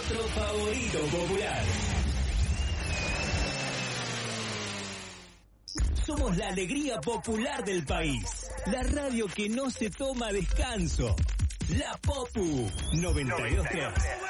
otro favorito popular. Somos la alegría popular del país. La radio que no se toma descanso. La Popu 92.3.